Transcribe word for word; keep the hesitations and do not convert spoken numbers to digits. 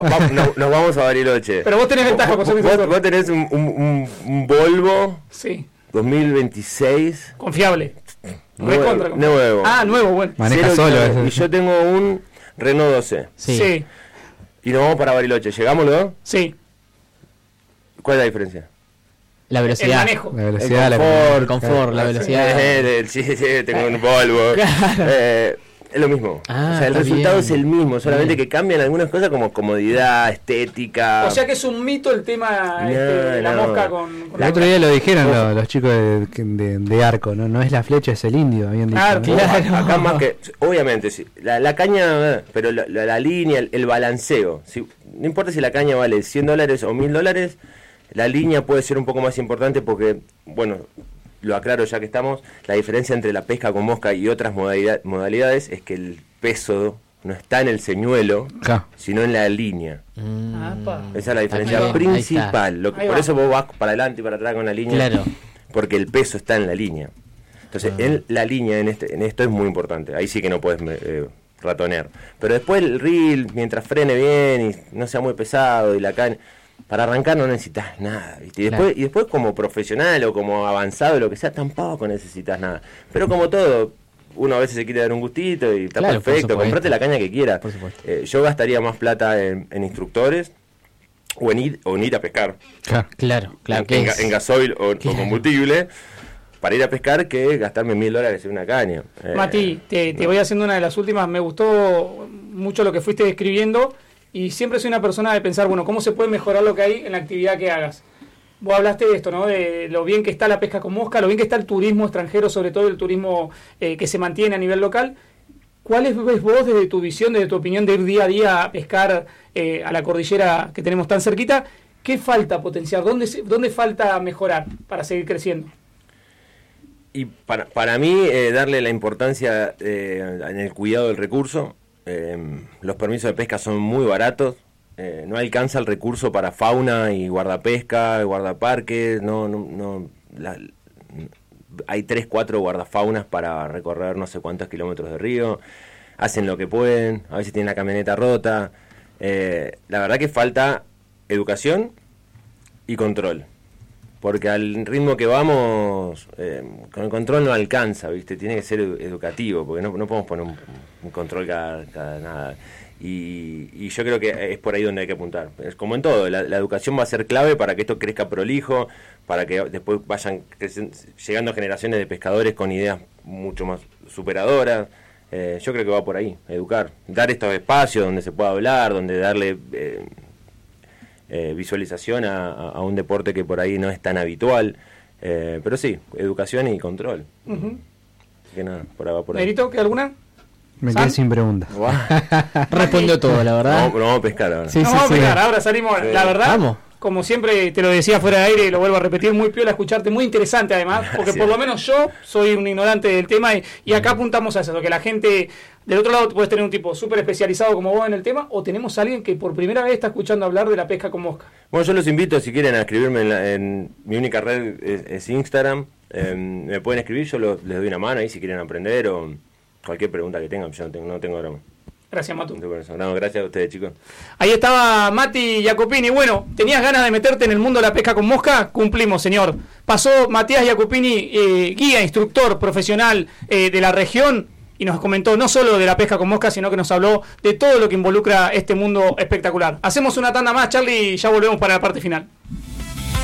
Va, no, nos vamos a Bariloche. Pero vos tenés ventaja, vos, vos, vos, vos tenés un, un, un, un Volvo sí. dos mil veintiséis. Confiable. Nuevo. Recontra, nuevo. Ah, nuevo, bueno. Maneja solo. Y yo tengo un Renault doce. Sí. sí. Y nos vamos para Bariloche. ¿Llegamos los dos? Sí. ¿Cuál es la diferencia? La velocidad. El manejo. La velocidad, el confort, el confort, la velocidad. Eh, sí, sí, tengo un Volvo. Eh, es lo mismo. Ah, o sea, el resultado bien. Es el mismo, solamente bien. Que cambian algunas cosas como comodidad, estética. O sea que es un mito el tema no, este, de la no. mosca con, con el otro día lo dijeron los, los chicos de, de, de Arco, ¿no? No es la flecha, es el indio, habían dicho. Claro, ¿no? claro. Acá más que, obviamente, sí. La, la caña, pero la, la, la línea, el, el balanceo. ¿Sí? No importa si la caña vale cien dólares o mil dólares, la línea puede ser un poco más importante porque, bueno, lo aclaro ya que estamos, la diferencia entre la pesca con mosca y otras modalidad, modalidades es que el peso no está en el señuelo, ja. sino en la línea. Mm. Esa es la diferencia ahí principal. Lo que, por eso vos vas para adelante y para atrás con la línea, claro. porque el peso está en la línea. Entonces, ah. en la línea en, este, en esto es muy importante. Ahí sí que no puedes eh, ratonear. Pero después el reel, mientras frene bien y no sea muy pesado y la caña... Para arrancar no necesitas nada, ¿viste? Y después, claro. y después como profesional o como avanzado, lo que sea, tampoco necesitas nada. Pero como todo, uno a veces se quiere dar un gustito y está claro, perfecto, comprate la caña que quieras. Eh, yo gastaría más plata en, en instructores o en, ir, o en ir a pescar. Claro, claro. claro en, en, en gasoil o, claro. o combustible para ir a pescar que gastarme mil dólares en una caña. Eh, Mati, te, te no. voy haciendo una de las últimas. Me gustó mucho lo que fuiste describiendo. Y siempre soy una persona de pensar, bueno, ¿cómo se puede mejorar lo que hay en la actividad que hagas? Vos hablaste de esto, ¿no? De lo bien que está la pesca con mosca, lo bien que está el turismo extranjero, sobre todo el turismo eh, que se mantiene a nivel local. ¿Cuáles ves vos desde tu visión, desde tu opinión de ir día a día a pescar eh, a la cordillera que tenemos tan cerquita? ¿Qué falta potenciar? ¿Dónde, dónde falta mejorar para seguir creciendo? Y para, para mí, eh, darle la importancia eh, en el cuidado del recurso. Eh, los permisos de pesca son muy baratos, eh, no alcanza el recurso para fauna y guardapesca, guardaparques, no, no, no la, hay tres, cuatro guardafaunas para recorrer no sé cuántos kilómetros de río, hacen lo que pueden, a veces tienen la camioneta rota, eh, la verdad que falta educación y control. Porque al ritmo que vamos, eh, con el control no alcanza, ¿viste? Tiene que ser edu- educativo, porque no, no podemos poner un, un control cada, cada nada. Y, y yo creo que es por ahí donde hay que apuntar. Es como en todo, la, la educación va a ser clave para que esto crezca prolijo, para que después vayan creciendo, llegando generaciones de pescadores con ideas mucho más superadoras. Eh, yo creo que va por ahí, educar. Dar estos espacios donde se pueda hablar, donde darle... Eh, Eh, visualización a, a un deporte que por ahí no es tan habitual, eh, pero sí, educación y control. Uh-huh. Así que nada, por ahí va por ahí. ¿Nerito, qué alguna? Me quedé sin preguntas. Respondió todo, la verdad. No, no vamos a pescar ahora. Sí, no, sí, vamos sí. a pescar, ahora salimos, sí. la verdad. Vamos. Como siempre te lo decía fuera de aire y lo vuelvo a repetir, muy piola escucharte, muy interesante además, porque por lo menos yo soy un ignorante del tema y, y acá apuntamos a eso, que la gente del otro lado puedes tener un tipo súper especializado como vos en el tema, o tenemos a alguien que por primera vez está escuchando hablar de la pesca con mosca. Bueno, yo los invito, si quieren, a escribirme en, la, en mi única red es, es Instagram, eh, me pueden escribir, yo lo, les doy una mano ahí si quieren aprender o cualquier pregunta que tengan, yo no tengo, no tengo drama. Gracias, Matu. No, gracias a ustedes, chicos. Ahí estaba Mati Jacopini. Bueno, ¿tenías ganas de meterte en el mundo de la pesca con mosca? Cumplimos, señor. Pasó Matías Jacopini, eh, guía, instructor profesional eh, de la región, y nos comentó no solo de la pesca con mosca, sino que nos habló de todo lo que involucra este mundo espectacular. Hacemos una tanda más, Charlie, y ya volvemos para la parte final.